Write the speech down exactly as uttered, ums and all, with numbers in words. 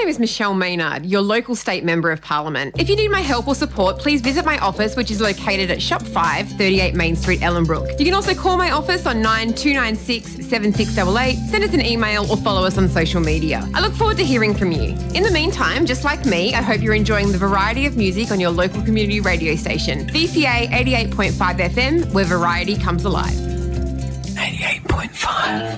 name is Michelle Maynard, your local state member of parliament. If you need my help or support, please visit my office, which is located at Shop five, thirty-eight Main Street, Ellenbrook. You can also call my office on nine two nine six, seven six eight eight, send us an email or follow us on social media. I look forward to hearing from you. In the meantime, just like me, I hope you're enjoying the variety of music on your local community radio station, V C A eighty-eight point five F M, where variety comes alive. eighty-eight point five.